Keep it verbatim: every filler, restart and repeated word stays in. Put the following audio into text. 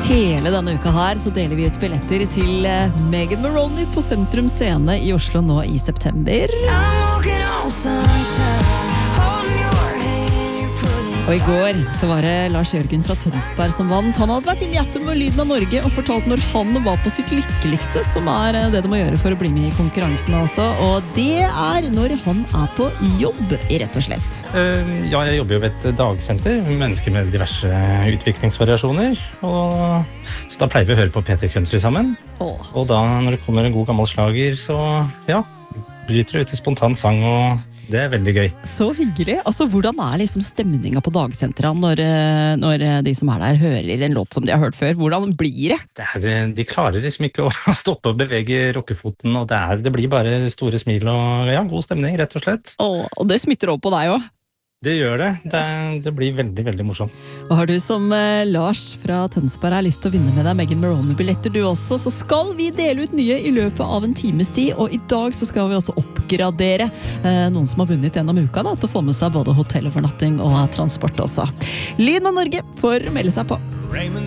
Hele denne uka her så deler vi ut billetter til Megan Maroney på Sentrum Scene i Oslo nå i september. Og i går så var det Lars Jørgen fra Tønsberg som vant. Han hadde vært inn i appen med Lyden av Norge og fortalt når han var på sitt lykkeligste, som er det du må gjøre for å bli med i konkurransen altså. Og det er når han er på jobb, rett og slett. Uh, ja, jeg jobber jo ved et dagsenter med mennesker med diverse utviklingsvariasjoner. Og, så da pleier vi å høre på P T Country sammen. Oh. Og da når det kommer en god gammel slager, så ja, bryter det ut i spontan sang og det er veldig gøy. Så hyggelig. Altså, hvordan er liksom stemninga på dagsenteret når, når de som er der hører en låt som de har hørt før? Hvordan blir det? det er, de klarer liksom ikke å stoppe og bevege rockefoten, og det, er, det blir bare store smil og ja, god stemning, rett og slett. Åh, og det smitter opp på deg også? Det gjør det. det. Det blir veldig, veldig morsomt. Og har du som eh, Lars fra Tønsberg har lyst til å vinne med deg Megan Maroney-billetter du også, så skal vi dele ut nye i løpet av en times tid, og i dag så skal vi også oppgradere eh, noen som har vunnet gjennom uka da, til å få med seg både hotellovernatting og transport også. Lyden av Norge får melde seg på. Raymond